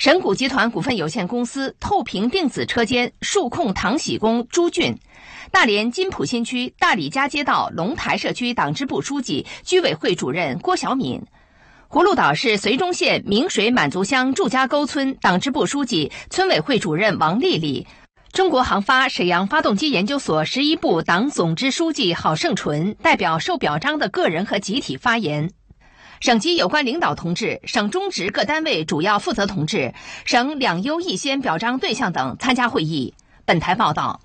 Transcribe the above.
神谷集团股份有限公司透平电子车间数控唐喜公朱俊，大连金浦新区大理家街道龙台社区党支部书记、居委会主任郭小敏，葫芦岛市绥中县明水满族乡祝家沟村党支部书记、村委会主任王丽丽，中国航发沈阳发动机研究所11部党总支书记郝胜纯代表受表彰的个人和集体发言。省级有关领导同志、省中直各单位主要负责同志、省两优一先表彰对象等参加会议。本台报道。